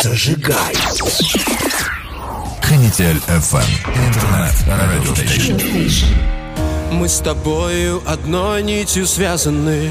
Зажигай. Канитель FM. Интернет-радиостейшн. Мы с тобою одной нитью связаны.